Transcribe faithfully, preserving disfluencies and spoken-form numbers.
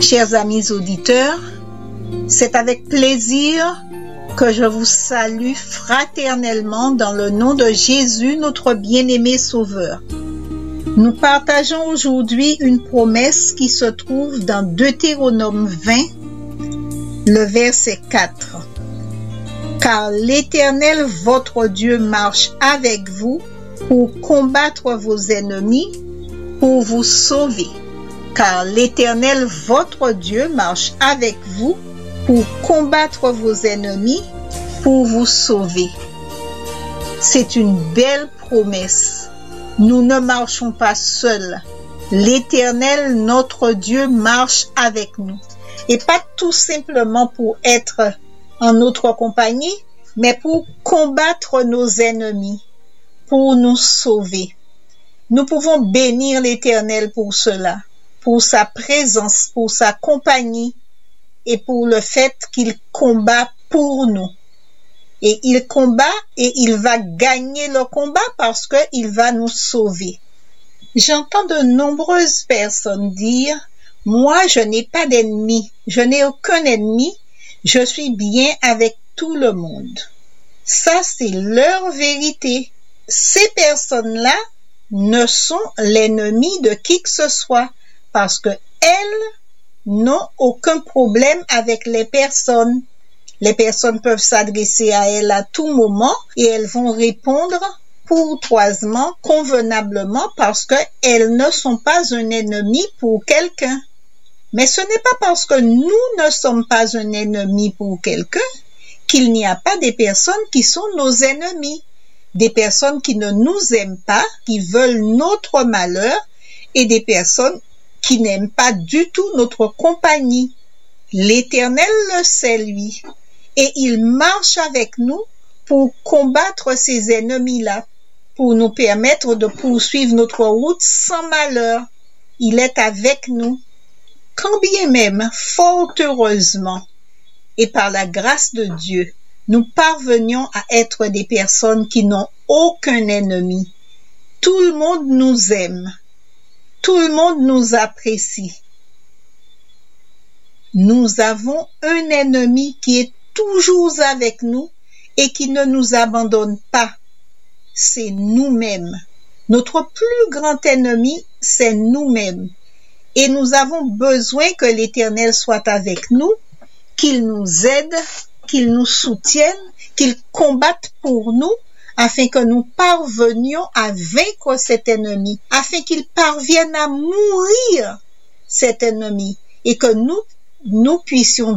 Chers amis auditeurs, c'est avec plaisir que je vous salue fraternellement dans le nom de Jésus, notre bien-aimé Sauveur. Nous partageons aujourd'hui une promesse qui se trouve dans Deutéronome vingt, le verset quatre. Car l'Éternel, votre Dieu, marche avec vous pour combattre vos ennemis, pour vous sauver. Car l'Éternel, votre Dieu, marche avec vous pour combattre vos ennemis, pour vous sauver. C'est une belle promesse. Nous ne marchons pas seuls. L'Éternel, notre Dieu, marche avec nous. Et pas tout simplement pour être en notre compagnie, mais pour combattre nos ennemis, pour nous sauver. Nous pouvons bénir l'Éternel pour cela, pour sa présence, pour sa compagnie et pour le fait qu'il combat pour nous. Et il combat et il va gagner le combat parce qu'il va nous sauver. J'entends de nombreuses personnes dire « Moi, je n'ai pas d'ennemis, je n'ai aucun ennemi, je suis bien avec tout le monde. » Ça, c'est leur vérité. Ces personnes-là ne sont l'ennemi de qui que ce soit parce que elles n'ont aucun problème avec les personnes. Les personnes peuvent s'adresser à elles à tout moment et elles vont répondre courtoisement, convenablement parce qu'elles ne sont pas un ennemi pour quelqu'un. Mais ce n'est pas parce que nous ne sommes pas un ennemi pour quelqu'un qu'il n'y a pas des personnes qui sont nos ennemis. Des personnes qui ne nous aiment pas, qui veulent notre malheur et des personnes qui n'aiment pas du tout notre compagnie. L'Éternel le sait, lui, et il marche avec nous pour combattre ces ennemis-là, pour nous permettre de poursuivre notre route sans malheur. Il est avec nous. Quand bien même, fort heureusement, et par la grâce de Dieu, nous parvenions à être des personnes qui n'ont aucun ennemi. Tout le monde nous aime. Tout le monde nous apprécie. Nous avons un ennemi qui est toujours avec nous et qui ne nous abandonne pas. C'est nous-mêmes. Notre plus grand ennemi, c'est nous-mêmes. Et nous avons besoin que l'Éternel soit avec nous, qu'il nous aide, qu'il nous soutienne, qu'il combatte pour nous, afin que nous parvenions à vaincre cet ennemi, afin qu'il parvienne à mourir cet ennemi, et que nous, nous puissions